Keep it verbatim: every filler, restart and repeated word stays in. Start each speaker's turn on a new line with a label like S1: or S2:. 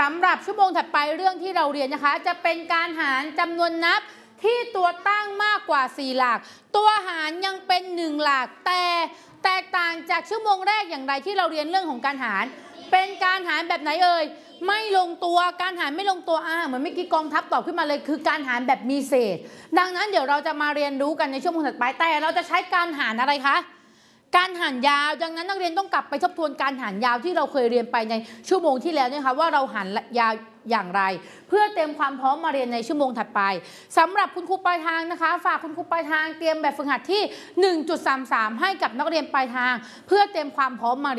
S1: ำหรับชั่วโมงถัดไปเรื่องที่เราเรียนนะคะจะเป็นการหารจำนวนนับที่ตัวตั้งมากกว่าสี่หลักตัวหารยังเป็นหนึ่งหลักแต่แตกต่างจากชั่วโมงแรกอย่างไรที่เราเรียนเรื่องของการหารเป็นการหารแบบไหนเอ่ยไม่ลงตัวการหารไม่ลงตัวอ่าเหมือนเมื่อกี้กองทัพตอบขึ้นมาเลยคือการหารแบบมีเศษดังนั้นเดี๋ยวเราจะมาเรียนรู้กันในชั่วโมงถัดไปแต่เราจะใช้การหารอะไรคะการหารยาวดังนั้นนักเรียนต้องกลับไปทบทวนการหารยาวที่เราเคยเรียนไปในชั่วโมงที่แล้วเนี่ยค่ะว่าเราหารยาวอย่างไรเพื่อเตรียมความพร้อมมาเรียนในชั่วโมงถัดไปสำหรับคุณครูปลายทางนะคะฝากคุณครูปลายทางเตรียมแบบฝึกหัดที่ หนึ่งจุดสามสาม ให้กับนักเรียนปลายทางเพื่อเตรียมความพร้อมมา